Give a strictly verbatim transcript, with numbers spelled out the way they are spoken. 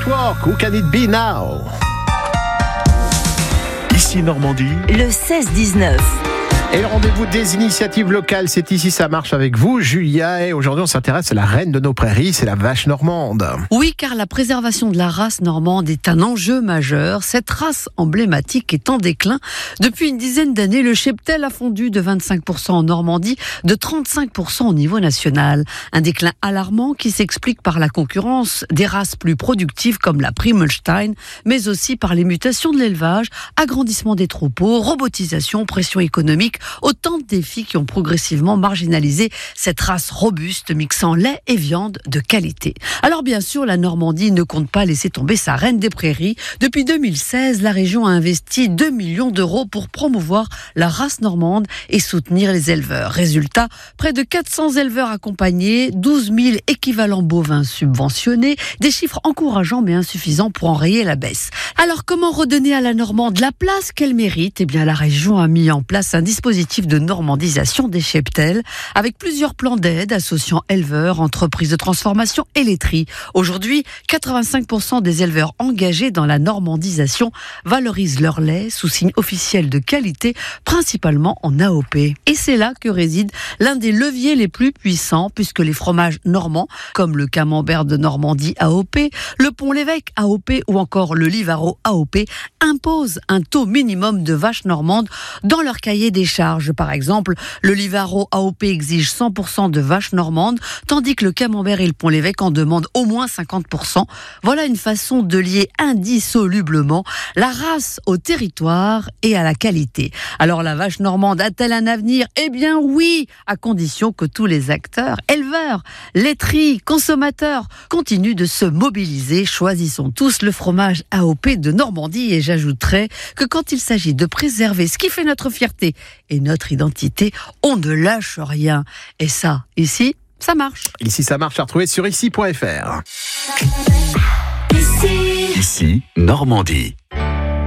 Network, Who Can It Be Now? Ici Normandie. Le seize dix-neuf. Et le rendez-vous des initiatives locales, c'est ici, ça marche avec vous, Julia. Et aujourd'hui, on s'intéresse à la reine de nos prairies, c'est la vache normande. Oui, car la préservation de la race normande est un enjeu majeur. Cette race emblématique est en déclin. Depuis une dizaine d'années, le cheptel a fondu de vingt-cinq pour cent en Normandie, de trente-cinq pour cent au niveau national. Un déclin alarmant qui s'explique par la concurrence des races plus productives comme la Primmelstein, mais aussi par les mutations de l'élevage, agrandissement des troupeaux, robotisation, pression économique. Autant de défis qui ont progressivement marginalisé cette race robuste mixant lait et viande de qualité. Alors bien sûr, la Normandie ne compte pas laisser tomber sa reine des prairies. Depuis deux mille seize, la région a investi deux millions d'euros pour promouvoir la race normande et soutenir les éleveurs. Résultat, près de quatre cents éleveurs accompagnés, douze mille équivalents bovins subventionnés, des chiffres encourageants mais insuffisants pour enrayer la baisse. Alors comment redonner à la Normande la place qu'elle mérite ? Eh bien la région a mis en place un dispositif de normandisation des cheptels avec plusieurs plans d'aide associant éleveurs, entreprises de transformation et laiteries. Aujourd'hui, quatre-vingt-cinq pour cent des éleveurs engagés dans la normandisation valorisent leur lait sous signe officiel de qualité, principalement en A O P. Et c'est là que réside l'un des leviers les plus puissants puisque les fromages normands, comme le camembert de Normandie A O P, le Pont-l'Évêque A O P ou encore le Livaro A O P imposent un taux minimum de vaches normandes dans leur cahier des charges. Par exemple, le Livaro A O P exige cent pour cent de vaches normandes, tandis que le camembert et le Pont-l'Évêque en demandent au moins cinquante pour cent. Voilà une façon de lier indissolublement la race au territoire et à la qualité. Alors la vache normande a-t-elle un avenir ? Eh bien oui, à condition que tous les acteurs, éleveurs, laiteries, consommateurs, continuent de se mobiliser. Choisissons tous le fromage A O P de Normandie et j'ajouterai que quand il s'agit de préserver ce qui fait notre fierté et notre identité, on ne lâche rien. Et ça, ici, ça marche. Ici, ça marche à retrouver sur ici point f r. Ici Normandie.